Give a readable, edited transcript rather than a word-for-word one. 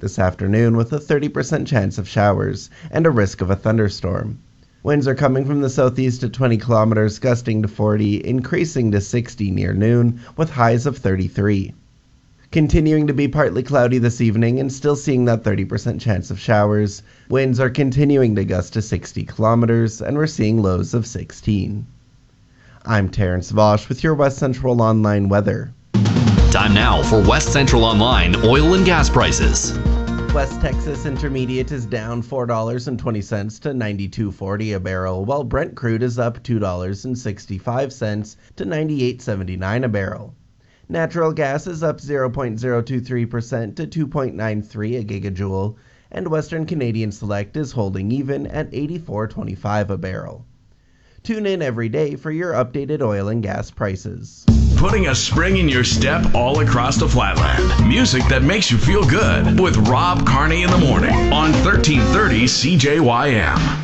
this afternoon with a 30% chance of showers and a risk of a thunderstorm. Winds are coming from the southeast at 20 kilometers, gusting to 40, increasing to 60 near noon, with highs of 33. Continuing to be partly cloudy this evening and still seeing that 30% chance of showers. Winds are continuing to gust to 60 kilometers, and we're seeing lows of 16. I'm Terrence Vosch with your West Central Online weather. Time now for West Central Online oil and gas prices. West Texas Intermediate is down $4.20 to $92.40 a barrel, while Brent crude is up $2.65 to $98.79 a barrel. Natural gas is up 0.023% to 2.93 a gigajoule, and Western Canadian Select is holding even at $84.25 a barrel. Tune in every day for your updated oil and gas prices. Putting a spring in your step all across the Flatland. Music that makes you feel good with Rob Carney in the morning on 1330 CJYM.